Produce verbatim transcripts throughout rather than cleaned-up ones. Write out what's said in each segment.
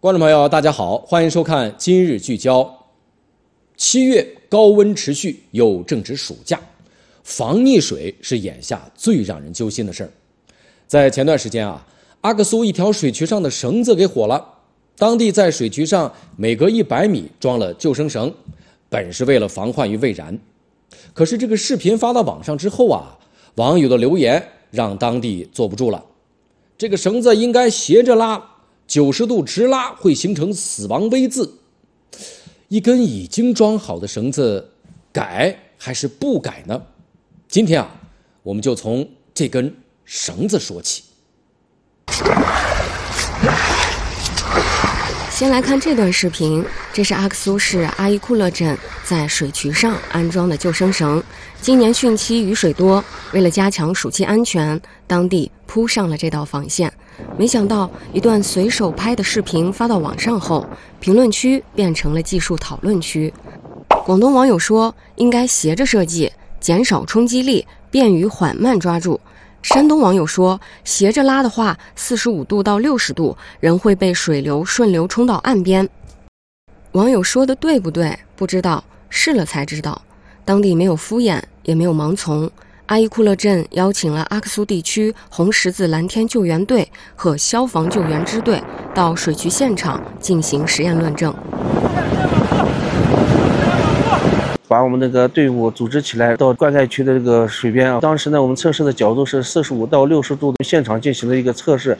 观众朋友，大家好，欢迎收看今日聚焦。七月高温持续，又正值暑假，防溺水是眼下最让人揪心的事儿。在前段时间啊，阿克苏一条水渠上的绳子给火了，当地在水渠上每隔一百米装了救生绳，本是为了防患于未然。可是这个视频发到网上之后啊，网友的留言让当地坐不住了。这个绳子应该斜着拉，九十度直拉会形成死亡 V 字。一根已经装好的绳子，改还是不改呢？今天啊，我们就从这根绳子说起。 先来看这段视频，这是阿克苏市阿伊库勒镇在水渠上安装的救生绳。今年汛期雨水多，为了加强暑期安全，当地铺上了这道防线。没想到一段随手拍的视频发到网上后，评论区变成了技术讨论区。广东网友说应该斜着设计，减少冲击力，便于缓慢抓住。山东网友说，斜着拉的话，四十五度到六十度，人会被水流顺流冲到岸边。网友说的对不对？不知道，试了才知道。当地没有敷衍，也没有盲从。阿伊库勒镇邀请了阿克苏地区红十字蓝天救援队和消防救援支队到水渠现场进行实验论证。 把我们那个队伍组织起来到灌溉区的这个水边啊，当时呢，我们测试的角度是四十五到六十度的，现场进行了一个测试。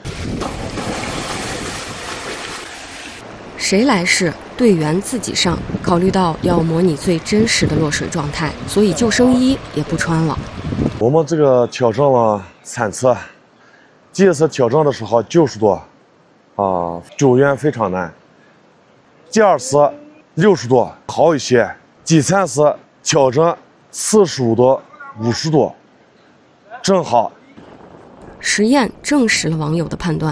谁来试？队员自己上。考虑到要模拟最真实的落水状态，所以救生衣也不穿了。 我们这个挑战了三次，第一次挑战的时候九十度，啊，救援非常难。第二次六十度好一些，第三次挑战四十五度、五十度，正好。 实验证实了网友的判断。